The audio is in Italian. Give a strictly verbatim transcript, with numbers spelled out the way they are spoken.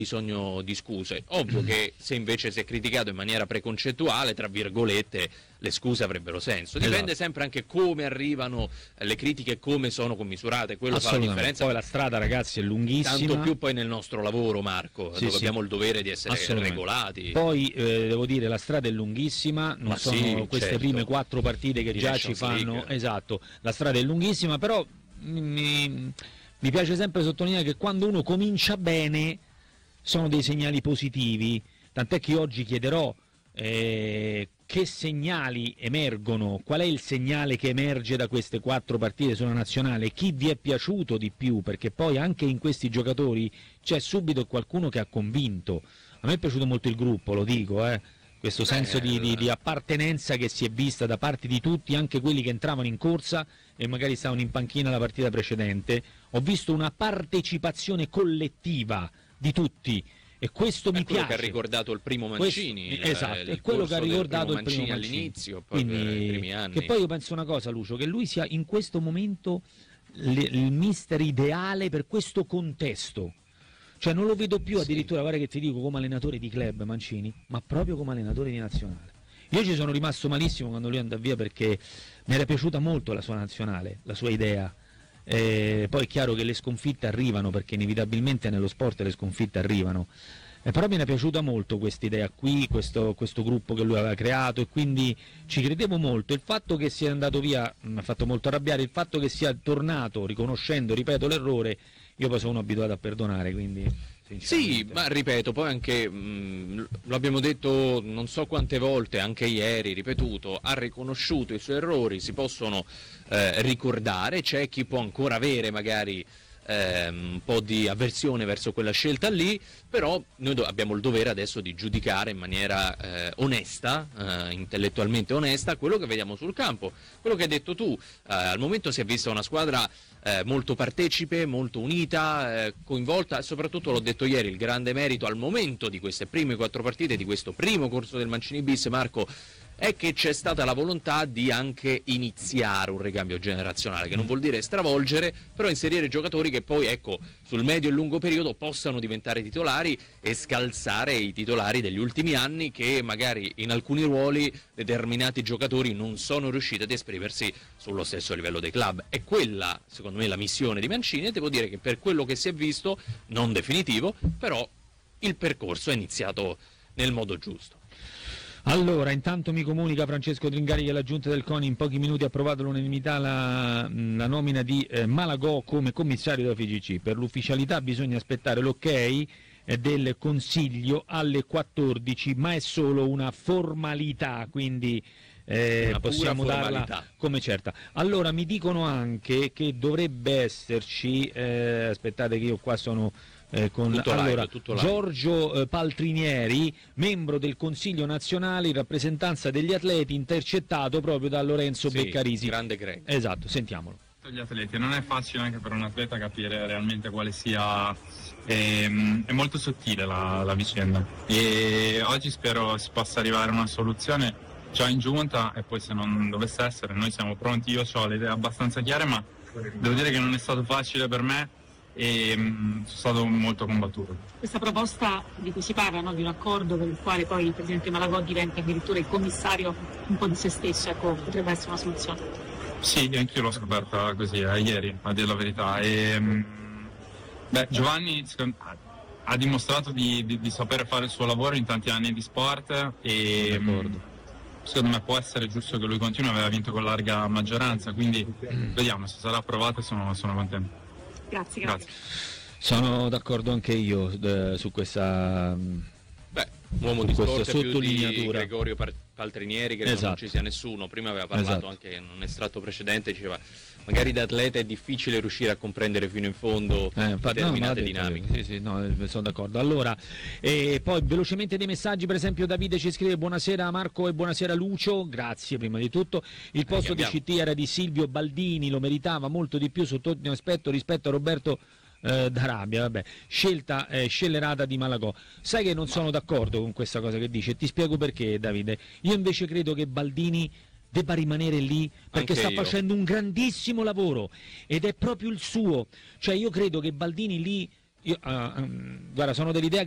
bisogno di scuse. Ovvio che se invece si è criticato in maniera preconcettuale, tra virgolette, le scuse avrebbero senso. Dipende esatto. sempre anche come arrivano le critiche e come sono commisurate, quello fa la differenza. Poi la strada, ragazzi, è lunghissima. Tanto più poi nel nostro lavoro, Marco, sì, dove sì. abbiamo il dovere di essere regolati. Poi eh, devo dire, la strada è lunghissima, non Ma sono sì, queste certo. prime quattro partite che di già ci fanno. League. Esatto, la strada è lunghissima, però mi, mi piace sempre sottolineare che quando uno comincia bene sono dei segnali positivi, tant'è che oggi chiederò eh, che segnali emergono, qual è il segnale che emerge da queste quattro partite sulla nazionale, chi vi è piaciuto di più, perché poi anche in questi giocatori c'è subito qualcuno che ha convinto. A me è piaciuto molto il gruppo, lo dico, eh. questo senso di, di, di appartenenza che si è vista da parte di tutti, anche quelli che entravano in corsa e magari stavano in panchina la partita precedente. Ho visto una partecipazione collettiva di tutti e questo è mi quello piace. Che ha ricordato il primo Mancini, questo, il, esatto, è quello che ha ricordato il primo Mancini all'inizio, poi Quindi, per i primi anni. Che poi io penso una cosa, Lucio, che lui sia in questo momento le, il mister ideale per questo contesto. Cioè non lo vedo più addirittura, sì. guarda che ti dico, come allenatore di club Mancini, ma proprio come allenatore di nazionale. Io ci sono rimasto malissimo quando lui andò via perché mi era piaciuta molto la sua nazionale, la sua idea. Eh, poi è chiaro che le sconfitte arrivano, perché inevitabilmente nello sport le sconfitte arrivano, eh, però mi era piaciuta molto questa idea qui, questo, questo gruppo che lui aveva creato, e quindi ci credevo molto. Il fatto che sia andato via mi ha fatto molto arrabbiare, il fatto che sia tornato riconoscendo, ripeto, l'errore, io poi sono abituato a perdonare, quindi sì, ma ripeto, poi anche mh, lo abbiamo detto non so quante volte, anche ieri, ripetuto, ha riconosciuto i suoi errori, si possono eh, ricordare, c'è chi può ancora avere magari eh, un po' di avversione verso quella scelta lì, però noi do- abbiamo il dovere adesso di giudicare in maniera eh, onesta, eh, intellettualmente onesta, quello che vediamo sul campo. Quello che hai detto tu, eh, al momento si è vista una squadra Eh, molto partecipe, molto unita, eh, coinvolta, e soprattutto, l'ho detto ieri, il grande merito al momento di queste prime quattro partite, di questo primo corso del Mancini bis, Marco, è che c'è stata la volontà di anche iniziare un ricambio generazionale, che non vuol dire stravolgere, però inserire giocatori che poi, ecco, sul medio e lungo periodo possano diventare titolari e scalzare i titolari degli ultimi anni, che magari in alcuni ruoli determinati giocatori non sono riusciti ad esprimersi sullo stesso livello dei club. È quella, secondo me, la missione di Mancini, e devo dire che per quello che si è visto, non definitivo, però il percorso è iniziato nel modo giusto. Allora, intanto mi comunica Francesco Tringari che la giunta del CONI in pochi minuti ha approvato all'unanimità la, la nomina di eh, Malagò come commissario della F I G C. Per l'ufficialità bisogna aspettare l'ok eh, del Consiglio alle quattordici, ma è solo una formalità, quindi eh, possiamo darla come certa. Allora, mi dicono anche che dovrebbe esserci, eh, aspettate che io qua sono... Eh, con tutto allora, live, tutto Giorgio eh, Paltrinieri, membro del Consiglio nazionale in rappresentanza degli atleti, intercettato proprio da Lorenzo sì, Beccarisi. Grande Greg. Esatto, sentiamolo. Gli atleti, non è facile anche per un atleta capire realmente quale sia, ehm, è molto sottile la, la vicenda, e oggi spero si possa arrivare a una soluzione già in giunta, e poi se non dovesse essere noi siamo pronti. Io ho le idee abbastanza chiare, ma devo dire che non è stato facile per me e mh, sono stato molto combattuto. Questa proposta di cui si parla, no, di un accordo per il quale poi il presidente Malagò diventa addirittura il commissario un po' di se stesso, ecco, potrebbe essere una soluzione. Sì, anch'io l'ho scoperta così eh, ieri, a dire la verità. E, mh, beh, Giovanni ha dimostrato di, di, di sapere fare il suo lavoro in tanti anni di sport, e mh, secondo me può essere giusto che lui continui, aveva vinto con larga maggioranza, quindi mm. vediamo se sarà approvato, e sono, sono contento. Grazie, grazie. Sono d'accordo anche io eh, su questa Beh, uomo di sport sottolineatura di Gregorio Paltrinieri, che esatto. non ci sia nessuno. Prima aveva parlato esatto. anche in un estratto precedente, diceva magari da atleta è difficile riuscire a comprendere fino in fondo eh, determinate no, dinamiche. Sì, sì, no, sono d'accordo. Allora, e poi velocemente dei messaggi, per esempio Davide ci scrive: buonasera Marco e buonasera Lucio, grazie prima di tutto. Il posto eh, di C T era di Silvio Baldini, lo meritava molto di più sotto ogni aspetto rispetto a Roberto eh, D'Arabia, vabbè. Scelta eh, scellerata di Malagò. Sai che non Ma... sono d'accordo con questa cosa che dice, ti spiego perché, Davide. Io invece credo che Baldini debba rimanere lì, perché Anche sta io. facendo un grandissimo lavoro ed è proprio il suo. Cioè io credo che Baldini lì, io, uh, um, guarda, sono dell'idea